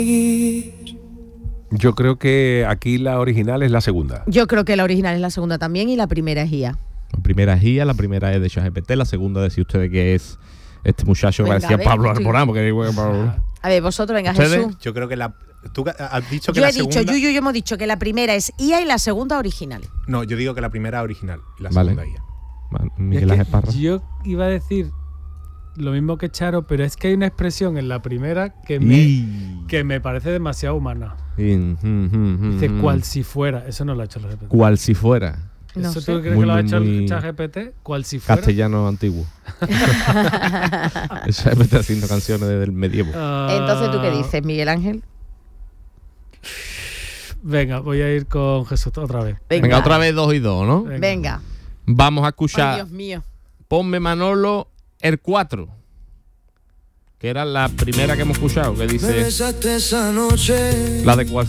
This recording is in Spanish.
Yo creo que aquí la original es la segunda. Yo creo que la original es la segunda también y la primera es IA. La primera es IA, la primera es de ChatGPT, la segunda decía ustedes que es este muchacho que Venga, parecía a ver, Pablo estoy- Alborán, porque digo que Pablo... A ver, vosotros, venga, ¿Ustedes? Jesús. Yo creo que tú has dicho que Yo la he dicho, segunda... Yuyu y yo hemos dicho que la primera es IA y la segunda original. No, yo digo que la primera original y la Vale. segunda IA. Miguel Es Ángel que Parra. yo iba a decir lo mismo que Charo, pero es que hay una expresión en la primera que me parece demasiado humana. Dice cual si fuera. Eso no lo ha hecho ChatGPT. Cual si fuera. No ¿Eso sé. tú crees Muy, que lo ha muy, hecho muy el ChatGPT? Cual si fuera. Castellano antiguo. ChatGPT haciendo canciones desde el medievo. Entonces, ¿tú qué dices, Miguel Ángel? Venga, voy a ir con Jesús otra vez. Venga, otra vez 2 y 2, ¿no? Venga. Vamos a Ay, escuchar Dios mío. Ponme Manolo el 4, que era la primera que hemos escuchado, que dice Me besaste esa noche. la de cual